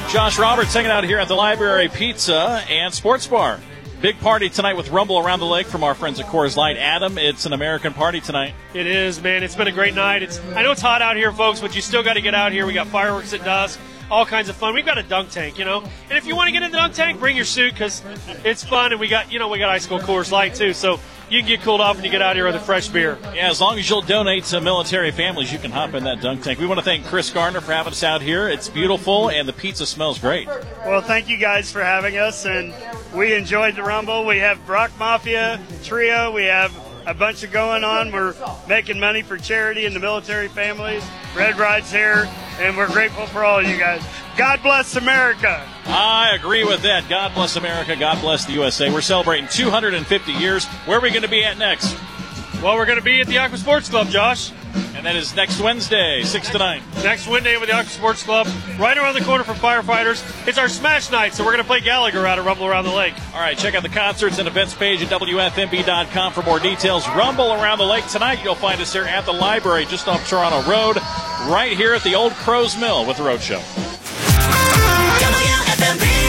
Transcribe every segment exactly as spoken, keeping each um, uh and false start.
Josh Roberts hanging out here at the Library Pizza and Sports Bar. Big party tonight with Rumble Around the Lake from our friends at Coors Light. Adam, it's an American party tonight. It is, man. It's been a great night. It's I know it's hot out here, folks, but you still got to get out here. We got fireworks at dusk, all kinds of fun. We've got a dunk tank, you know. And if you want to get in the dunk tank, bring your suit because it's fun. And we got, you know, we got ice cold Coors Light too, so you can get cooled off when you get out here with a fresh beer. Yeah, as long as you'll donate to military families, you can hop in that dunk tank. We want to thank Chris Gardner for having us out here. It's beautiful, and the pizza smells great. Well, thank you guys for having us, and we enjoyed the Rumble. We have Brock Mafia Trio. We have a bunch of going on. We're making money for charity and the military families. Red Ride's here, and we're grateful for all of you guys. God bless America. I agree with that. God bless America. God bless the U S A. We're celebrating two hundred fifty years. Where are we going to be at next? Well, we're going to be at the Aqua Sports Club, Josh. And that is next Wednesday, six to nine. Next Wednesday with the Aqua Sports Club, right around the corner from Firefighters. It's our Smash Night, so we're going to play Gallagher out at Rumble Around the Lake. All right, check out the concerts and events page at W F M B dot com for more details. Rumble Around the Lake tonight. You'll find us here at the library just off Toronto Road, right here at the Old Crow's Mill with the Road Show. W F M B.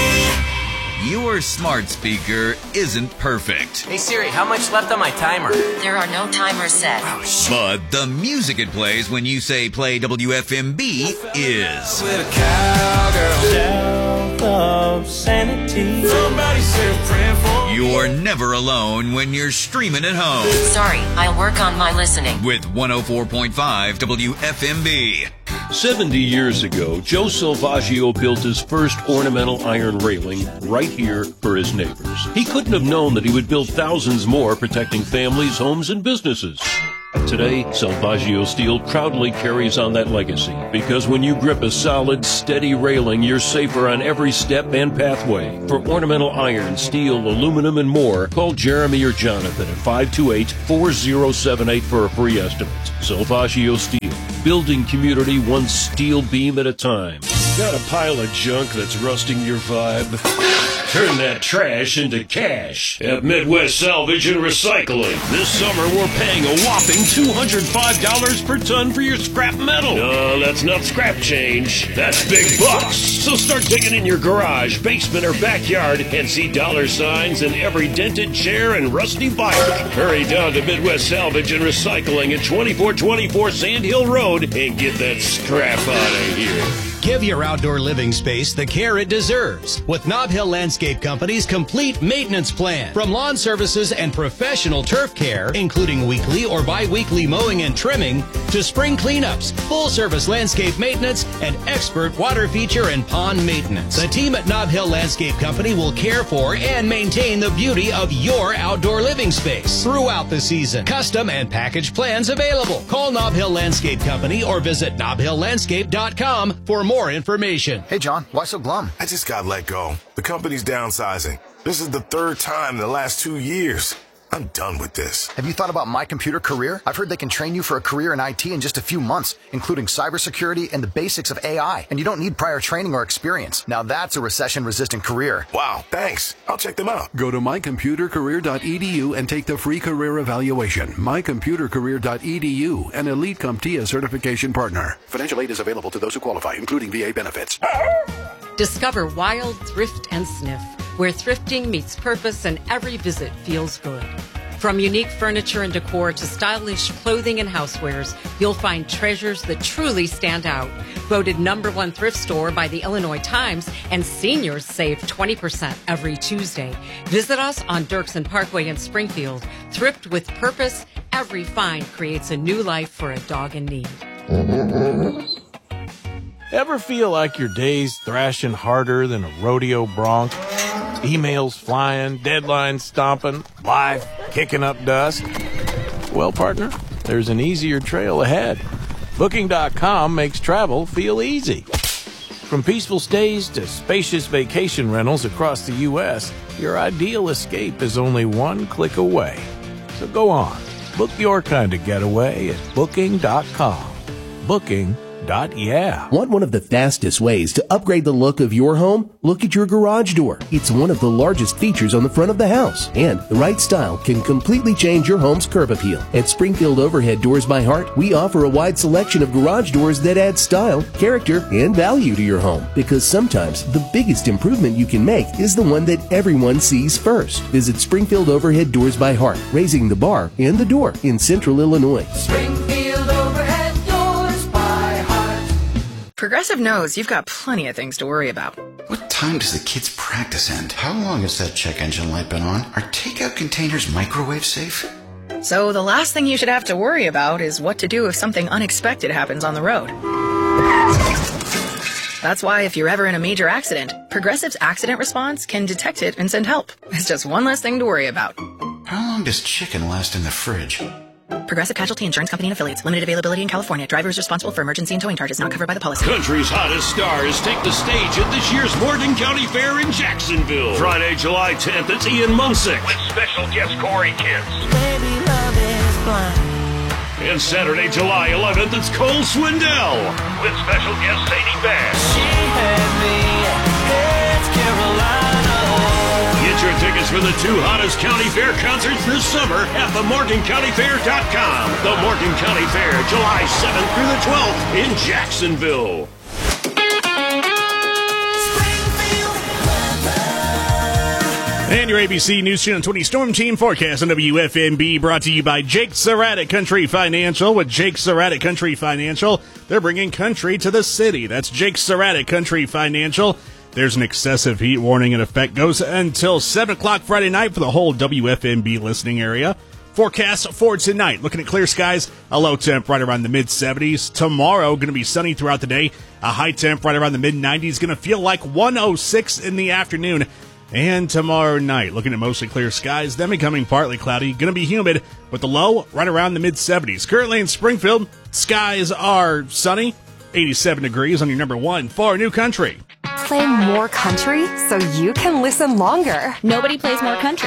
Your smart speaker isn't perfect. Hey Siri, how much left on my timer? There are no timers set. Oh, but the music it plays when you say play W F M B is. With a cowgirl. South of sanity. Somebody said praying for. You're never alone when you're streaming at home. Sorry, I'll work on my listening. With one oh four point five W F M B. seventy years ago, Joe Salvaggio built his first ornamental iron railing right here for his neighbors. He couldn't have known that he would build thousands more protecting families, homes, and businesses. Today, Salvaggio Steel proudly carries on that legacy because when you grip a solid, steady railing, you're safer on every step and pathway. For ornamental iron, steel, aluminum, and more, call Jeremy or Jonathan at five two eight, four oh seven eight for a free estimate. Salvaggio Steel, building community one steel beam at a time. Got a pile of junk that's rusting your vibe? Turn that trash into cash at Midwest Salvage and Recycling. This summer, we're paying a whopping two hundred five dollars per ton for your scrap metal. No, that's not scrap change. That's big bucks. So start digging in your garage, basement, or backyard and see dollar signs in every dented chair and rusty bike. Hurry down to Midwest Salvage and Recycling at twenty-four twenty-four Sand Hill Road and get that scrap out of here. Give your outdoor living space the care it deserves with Nob Hill Landscape Company's complete maintenance plan. From lawn services and professional turf care, including weekly or bi-weekly mowing and trimming, to spring cleanups, full-service landscape maintenance, and expert water feature and pond maintenance. The team at Nob Hill Landscape Company will care for and maintain the beauty of your outdoor living space throughout the season. Custom and package plans available. Call Nob Hill Landscape Company or visit nob hill landscape dot com for more information. Hey, John, why so glum? I just got let go. The company's downsizing. This is the third time in the last two years. I'm done with this. Have you thought about My Computer Career? I've heard they can train you for a career in I T in just a few months, including cybersecurity and the basics of A I. And you don't need prior training or experience. Now that's a recession-resistant career. Wow, thanks. I'll check them out. Go to my computer career dot e d u and take the free career evaluation. my computer career dot e d u, an Elite CompTIA certification partner. Financial aid is available to those who qualify, including V A benefits. Discover Wild Thrift and Sniff, where thrifting meets purpose and every visit feels good. From unique furniture and decor to stylish clothing and housewares, you'll find treasures that truly stand out. Voted number one thrift store by the Illinois Times, and seniors save twenty percent every Tuesday. Visit us on Dirksen Parkway in Springfield. Thrift with purpose. Every find creates a new life for a dog in need. Ever feel like your day's thrashing harder than a rodeo bronc? Emails flying, deadlines stomping, life kicking up dust? Well, partner, there's an easier trail ahead. Booking dot com makes travel feel easy. From peaceful stays to spacious vacation rentals across the U S, your ideal escape is only one click away. So go on, book your kind of getaway at Booking dot com. Booking dot yeah. Want one of the fastest ways to upgrade the look of your home? Look at your garage door. It's one of the largest features on the front of the house, and the right style can completely change your home's curb appeal. At Springfield Overhead Doors by Heart, we offer a wide selection of garage doors that add style, character, and value to your home, because sometimes the biggest improvement you can make is the one that everyone sees first. Visit Springfield Overhead Doors by Heart, raising the bar and the door in Central Illinois. Springfield Overhead Doors by Heart. Progressive knows you've got plenty of things to worry about. What time does the kids' practice end? How long has that check engine light been on? Are takeout containers microwave safe? So the last thing you should have to worry about is what to do if something unexpected happens on the road. That's why if you're ever in a major accident, Progressive's accident response can detect it and send help. It's just one less thing to worry about. How long does chicken last in the fridge? Progressive Casualty Insurance Company and Affiliates. Limited availability in California. Driver is responsible for emergency and towing charges not covered by the policy. Country's hottest stars take the stage at this year's Morgan County Fair in Jacksonville. Friday, July tenth, it's Ian Munsick. With special guest Corey Kent. Baby, love is blind. And Saturday, July eleventh, it's Cole Swindell. With special guest Sadie Bass. She had me, it's Carolina. Get your tickets for the two hottest county fair concerts this summer at the morgan county fair dot com. The Morgan County Fair, July seventh through the twelfth in Jacksonville. And your A B C News Channel twenty Storm Team forecast on W F M B, brought to you by Jake Surratt at Country Financial. With Jake Surratt at Country Financial, they're bringing country to the city. That's Jake Surratt at Country Financial. There's an excessive heat warning in effect. Goes until seven o'clock Friday night for the whole W F M B listening area. Forecast for tonight, looking at clear skies, a low temp right around the mid seventies. Tomorrow, going to be sunny throughout the day. A high temp right around the mid nineties. Going to feel like one oh six in the afternoon. And tomorrow night, looking at mostly clear skies, then becoming partly cloudy. Going to be humid with the low right around the mid seventies. Currently in Springfield, skies are sunny, eighty-seven degrees on your number one for New Country. Play more country so you can listen longer. Nobody plays more country.